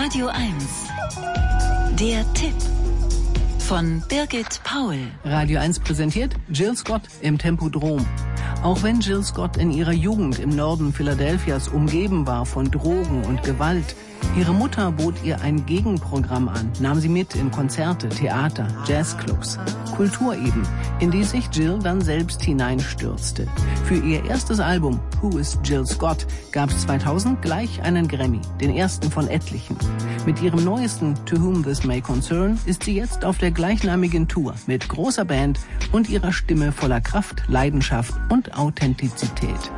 Radio 1. Der Tipp von Birgit Paul. Radio 1 präsentiert Jill Scott im Tempodrom. Auch wenn Jill Scott in ihrer Jugend im Norden Philadelphias umgeben war von Drogen und Gewalt, ihre Mutter bot ihr ein Gegenprogramm an, nahm sie mit in Konzerte, Theater, Jazzclubs. Kultur eben, in die sich Jill dann selbst hineinstürzte. Für ihr erstes Album Who is Jill Scott gab es 2000 gleich einen Grammy, den ersten von etlichen. Mit ihrem neuesten To Whom This May Concern ist sie jetzt auf der gleichnamigen Tour mit großer Band und ihrer Stimme voller Kraft, Leidenschaft und Authentizität.